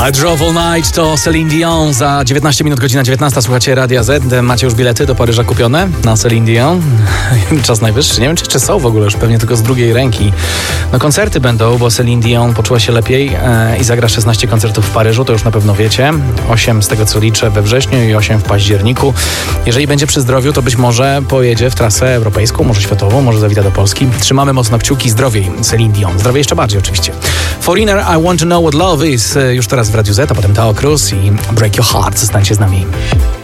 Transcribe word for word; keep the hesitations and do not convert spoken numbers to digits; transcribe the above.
I Drove All Night to Celine Dion. Za dziewiętnaście minut, godzina dziewiętnasta. Słuchacie Radia Z. Macie już bilety do Paryża kupione na Celine Dion? Czas najwyższy. Nie wiem, czy jeszcze są w ogóle, już pewnie tylko z drugiej ręki. No koncerty będą, bo Celine Dion poczuła się lepiej e, i zagra szesnaście koncertów w Paryżu, to już na pewno wiecie. osiem z tego co liczę we wrześniu i osiem w październiku. Jeżeli będzie przy zdrowiu, to być może pojedzie w trasę europejską, może światową, może zawita do Polski. Trzymamy mocno kciuki. Zdrowiej Celine Dion. Zdrowiej jeszcze bardziej oczywiście. Foreigner, I Want to Know What Love Is. Już teraz w Radiu Z, a potem Tao Cruz i Break Your Heart. Zostańcie z nami.